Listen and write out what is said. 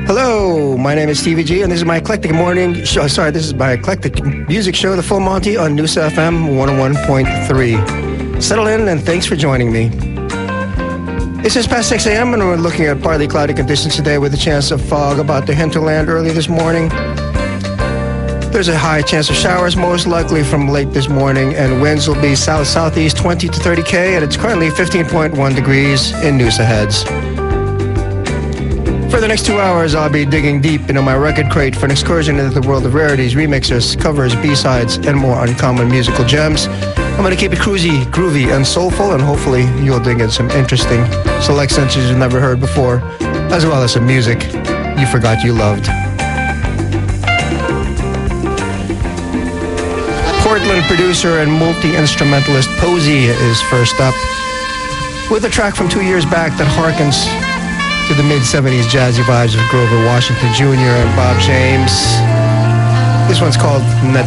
Hello, my name is Stevie G, and this is my eclectic morning show. Sorry, this is my eclectic music show, The Full Monty on Noosa FM 101.3. Settle in, and thanks for joining me. It's just past 6 a.m., and we're looking at partly cloudy conditions today with a chance of fog about the hinterland early this morning. There's a high chance of showers, most likely from late this morning, and winds will be south-southeast 20 to 30 km, and it's currently 15.1 degrees in Noosa Heads. For the next 2 hours, I'll be digging deep into my record crate for an excursion into the world of rarities, remixers, covers, B-sides, and more uncommon musical gems. I'm going to keep it cruisy, groovy, and soulful, and hopefully you'll dig in some interesting selections you've never heard before, as well as some music you forgot you loved. Portland producer and multi-instrumentalist Posey is first up, with a track from 2 years back that harkens to the mid-70s jazzy vibes of Grover Washington Jr. and Bob James. This one's called Net.